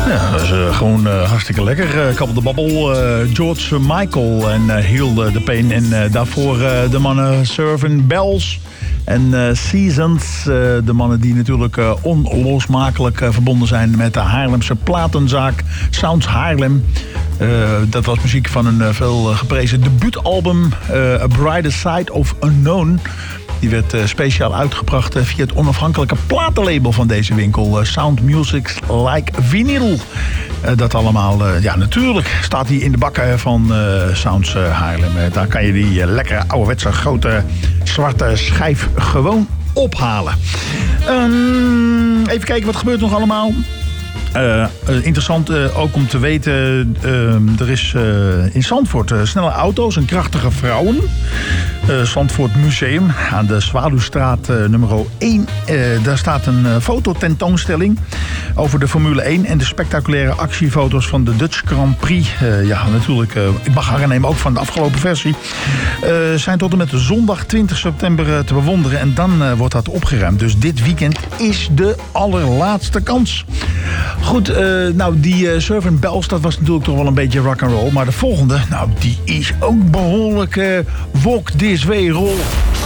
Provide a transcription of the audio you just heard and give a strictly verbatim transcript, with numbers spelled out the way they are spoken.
Ja, dat is uh, gewoon uh, hartstikke lekker. Uh, Kabbel de Babbel, uh, George Michael en uh, Heel de Pain. En uh, daarvoor uh, de mannen Surfing Bells en uh, Seasons. Uh, de mannen die natuurlijk uh, onlosmakelijk uh, verbonden zijn met de Haarlemse platenzaak Sounds Haarlem. Uh, dat was muziek van een uh, veel geprezen debuutalbum uh, A Brighter Side of Unknown. Die werd uh, speciaal uitgebracht uh, via het onafhankelijke platenlabel van deze winkel. Uh, Sound Music Like Vinyl. Uh, dat allemaal, uh, ja natuurlijk staat die in de bakken van uh, Sounds uh, Haarlem. Uh, daar kan je die uh, lekkere ouderwetse grote zwarte schijf gewoon ophalen. Um, even kijken wat gebeurt nog allemaal. Uh, interessant uh, ook om te weten, uh, er is uh, in Zandvoort uh, snelle auto's en krachtige vrouwen. Uh, Zandvoort Museum aan de Zwaluwstraat uh, nummer één. Uh, daar staat een uh, fototentoonstelling over de Formule één en de spectaculaire actiefoto's van de Dutch Grand Prix. Uh, ja, natuurlijk, uh, ik mag aannemen ook van de afgelopen versie. Uh, zijn tot en met zondag twintig september uh, te bewonderen en dan uh, wordt dat opgeruimd. Dus dit weekend is de allerlaatste kans. Goed, uh, nou die uh, Surfing Bells, dat was natuurlijk toch wel een beetje rock'n'roll. Maar de volgende, nou die is ook behoorlijk uh, walk this way roll.